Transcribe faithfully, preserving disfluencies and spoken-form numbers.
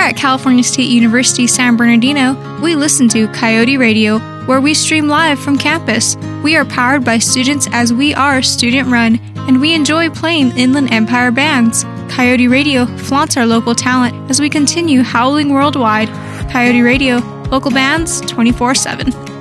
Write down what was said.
at California State University San Bernardino, we listen to Coyote Radio, where we stream live from campus. We are powered by students as we are student-run, and we enjoy playing Inland Empire bands. Coyote Radio flaunts our local talent as we continue howling worldwide. Coyote Radio, local bands twenty-four seven.